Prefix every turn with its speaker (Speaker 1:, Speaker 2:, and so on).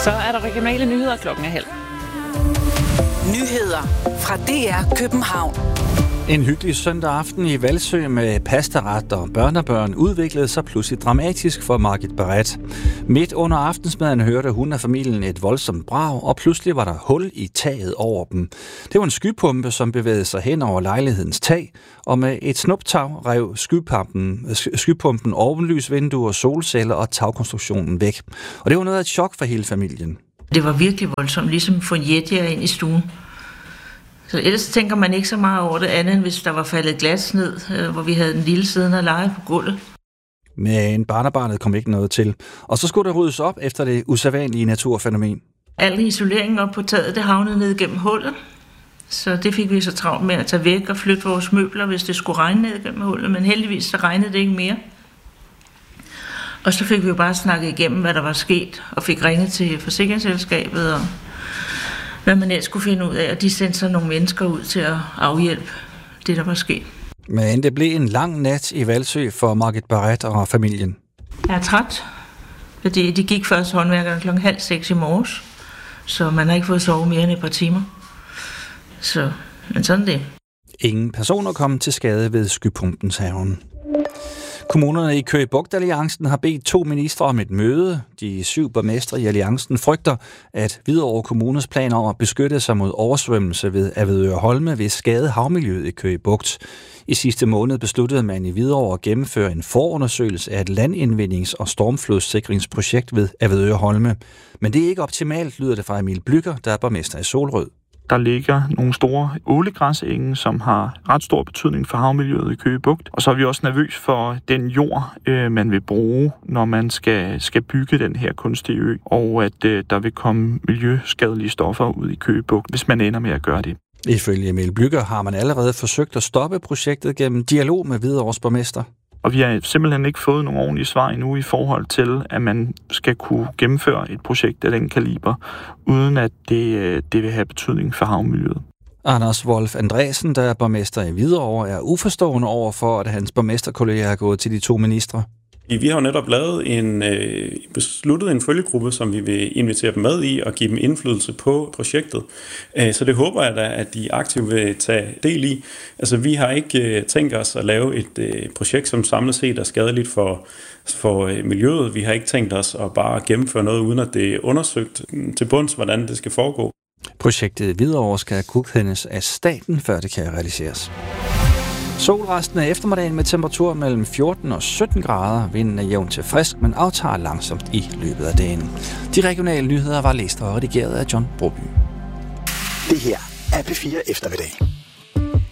Speaker 1: Så er der regionale nyheder 12:30.
Speaker 2: Nyheder fra DR København.
Speaker 3: En hyggelig søndag aften i Hvalsø med pastaret og børnebørn udviklede sig pludselig dramatisk for Margit Barrett. Midt under aftensmaden hørte hun af familien et voldsomt brag, og pludselig var der hul i taget over dem. Det var en skypumpe, som bevægede sig hen over lejlighedens tag, og med et snuptag rev skypumpen ovenlysvinduer, solceller og tagkonstruktionen væk. Og det var noget af et chok for hele familien.
Speaker 4: Det var virkelig voldsomt, ligesom for en jetjager ind i stuen. Så ellers tænker man ikke så meget over det andet, end hvis der var faldet glas ned, hvor vi havde den lille siddende og lege på gulvet.
Speaker 3: Men barnebarnet kom ikke noget til. Og så skulle der ryddes op efter det usædvanlige naturfænomen.
Speaker 4: Al isoleringen op på taget, det havnede ned gennem hullet. Så det fik vi så travlt med at tage væk og flytte vores møbler, hvis det skulle regne ned gennem hullet. Men heldigvis så regnede det ikke mere. Og så fik vi jo bare snakket igennem, hvad der var sket, og fik ringet til forsikringsselskabet og hvad man ellers skulle finde ud af, og de sendte så nogle mennesker ud til at afhjælpe det, der var sket.
Speaker 3: Men det blev en lang nat i Hvalsø for Margit Barrett og familien.
Speaker 4: Jeg er træt, fordi de gik først håndværkerne 5:30 i morges, så man har ikke fået sove mere end et par timer. Men sådan det.
Speaker 3: Ingen personer kom til skade ved skypumpens haven. Kommunerne i Køge Bugt-alliancen har bedt 2 ministre om et møde. De 7 borgmestre i alliancen frygter, at Hvidovre Kommunes planer om at beskytte sig mod oversvømmelse ved Avedøre Holme vil skade havmiljøet i Køge Bugt. I sidste måned besluttede man i Hvidovre at gennemføre en forundersøgelse af et landindvindings- og stormflodssikringsprojekt ved Avedøre Holme. Men det er ikke optimalt, lyder det fra Emil Blücher, der er borgmester i Solrød.
Speaker 5: Der ligger nogle store ålegræsenge, som har ret stor betydning for havmiljøet i Køge Bugt. Og så er vi også nervøs for den jord, man vil bruge, når man skal bygge den her kunstige ø, og at der vil komme miljøskadelige stoffer ud i Køge Bugt, hvis man ender med at gøre det.
Speaker 3: Ifølge Emil Blücher har man allerede forsøgt at stoppe projektet gennem dialog med Hvidovres borgmester.
Speaker 5: Og vi har simpelthen ikke fået nogen ordentlige svar endnu i forhold til, at man skal kunne gennemføre et projekt af den kaliber, uden at det vil have betydning for havmiljøet.
Speaker 3: Anders Wolf Andresen, der er borgmester i Hvidovre, er uforstående over for, at hans borgmesterkolleger er gået til de 2 ministre.
Speaker 6: Vi har jo netop lavet besluttet en følgegruppe, som vi vil invitere dem med i og give dem indflydelse på projektet. Så det håber jeg da, at de aktivt vil tage del i. Altså, vi har ikke tænkt os at lave et projekt, som samlet set er skadeligt for miljøet. Vi har ikke tænkt os at bare gennemføre noget, uden at det er undersøgt til bunds, hvordan det skal foregå.
Speaker 3: Projektet i Hvidovre skal godkendes af staten, før det kan realiseres. Sol resten af eftermiddagen med temperatur mellem 14 og 17 grader. Vinden er jævn til frisk, men aftager langsomt i løbet af dagen. De regionale nyheder var læst og redigeret af John Broby.
Speaker 7: Det her er P4 Eftermiddag.